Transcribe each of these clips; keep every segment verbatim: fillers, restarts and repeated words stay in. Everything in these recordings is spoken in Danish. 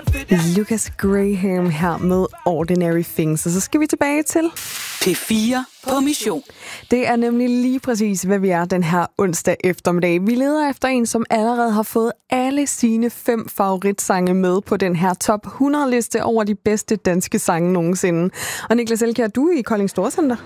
Lucas Graham her med Ordinary Things. Og så skal vi tilbage til P fire på mission. Det er nemlig lige præcis, hvad vi er den her onsdag eftermiddag. Vi leder efter en, som allerede har fået alle sine fem favoritsange med på den her top hundrede-liste over de bedste danske sange nogensinde. Og Niklas Elkjær, du er i Kolding Storcenter.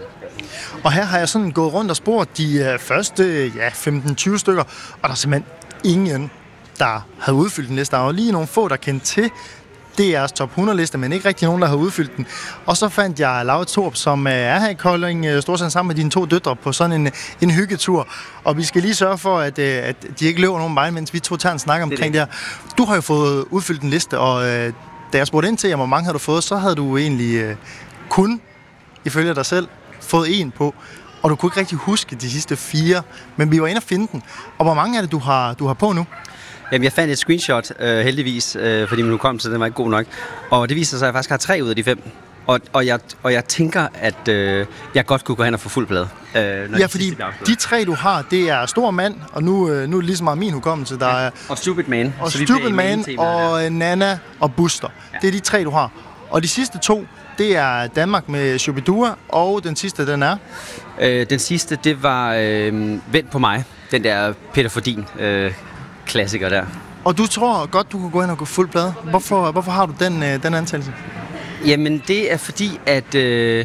Og her har jeg sådan gået rundt og spurgt de uh, første ja, femten tyve stykker, og der er simpelthen ingen, der havde udfyldt den liste. Der var lige nogle få, der kendte til D R's top hundrede-liste, men ikke rigtig nogen, der havde udfyldt den. Og så fandt jeg Laura Thorup, som er her i Kolding Storcenter sammen med dine to døtre på sådan en, en hyggetur. Og vi skal lige sørge for, at, at de ikke løber nogen vej, mens vi to tager en snak omkring det, det her. Du har jo fået udfyldt en liste, og øh, da jeg spurgte ind til, hvor mange havde du fået, så havde du egentlig øh, kun, ifølge dig selv, fået en på. Og du kunne ikke rigtig huske de sidste fire, men vi var inde og finde den. Og hvor mange er det, du har, du har på nu? Jamen, jeg fandt et screenshot, øh, heldigvis, øh, fordi min hukommelse, den var ikke god nok. Og det viser sig, at jeg faktisk har tre ud af de fem. Og, og, jeg, og jeg tænker, at øh, jeg godt kunne gå hen og få fuld plade. Øh, ja, fordi de tre, du har, det er Stor Mand, og nu, øh, nu er det lige så meget min hukommelse, der ja. er... Og Stupid Man. Og Stupid Man, og der. Nana og Buster. Ja. Det er de tre, du har. Og de sidste to, det er Danmark med Shubidua, og den sidste, den er? Øh, den sidste, det var øh, Vent på mig. Den der Peter Fordin øh, klassiker der. Og du tror godt, du kan gå ind og gå fuld plade. Hvorfor, hvorfor har du den, øh, den antagelse? Jamen, det er fordi, at øh,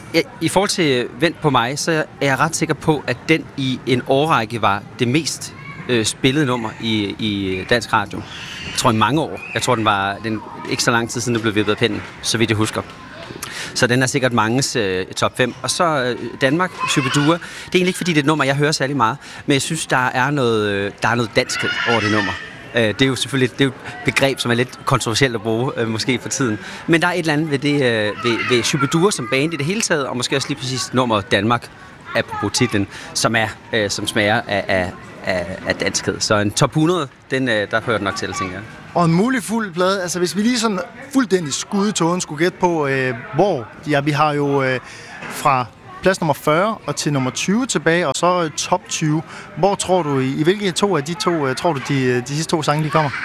i forhold til Vent på mig, så er jeg ret sikker på, at den i en årrække var det mest øh, spillede nummer i, i dansk radio. Jeg tror i mange år. Jeg tror, den var den, ikke så lang tid siden, den blev vippet af pinden, så vidt jeg husker. Så den er sikkert manges øh, top fem. Og så øh, Danmark, Shubidua. Det er egentlig ikke, fordi det er et nummer, jeg hører særlig meget. Men jeg synes, der er noget, øh, der er noget danskhed over det nummer. Øh, det er jo selvfølgelig det er jo et begreb, som er lidt kontroversielt at bruge, øh, måske for tiden. Men der er et eller andet ved, det, øh, ved, ved Shubidua som band i det hele taget, og måske også lige præcis nummeret Danmark, apropos titlen, som, er, øh, som smager af, af, af, af danskhed. Så en top hundrede, den, øh, der hører den nok til, tænker jeg. Og en mulig fuld plade, altså hvis vi lige sådan fuldstændig skudetåden skulle gætte på, øh, hvor, ja, vi har jo øh, fra plads nummer fyrre og til nummer tyve tilbage, og så øh, top tyve. Hvor tror du, i, i hvilke to af de to, øh, tror du, de, de sidste to sange, de kommer?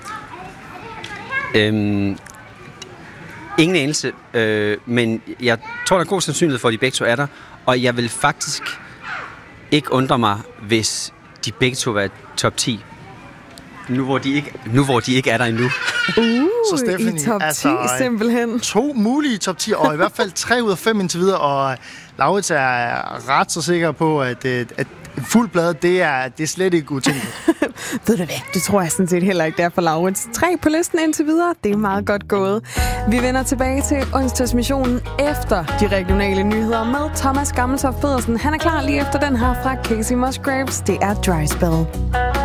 Øhm, ingen anelse, øh, men jeg tror, der er god sandsynlighed for, at de begge to er der, og jeg vil faktisk ikke undre mig, hvis de begge to var top ti. Nu hvor de ikke, nu hvor de ikke er der endnu. Uh, så Stephanie, i top ti altså, simpelthen. To mulige top ti, og i hvert fald tre ud af fem indtil videre, og Laurits er ret så sikker på, at, at fuld plade, det er, det er slet ikke utænkeligt. Ved du hvad, det tror jeg sådan set heller ikke, der for Laurits. Tre på listen indtil videre, det er meget godt gået. Vi vender tilbage til onsdagsmissionen efter de regionale nyheder med Thomas Gammeltoft Pedersen. Han er klar lige efter den her fra Casey Musgraves. Det er Dry Spell.